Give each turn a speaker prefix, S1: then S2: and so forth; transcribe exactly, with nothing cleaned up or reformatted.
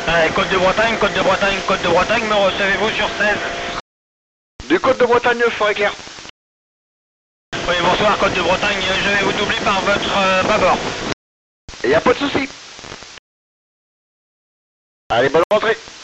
S1: Euh, Côte de Bretagne, Côte de Bretagne, Côte de Bretagne, me recevez-vous sur seize?
S2: Du Côte de Bretagne, Forêt Claire.
S1: Oui, bonsoir Côte de Bretagne, je vais vous doubler par votre euh, bâbord.
S2: Et y a pas de souci. Allez, bonne rentrée.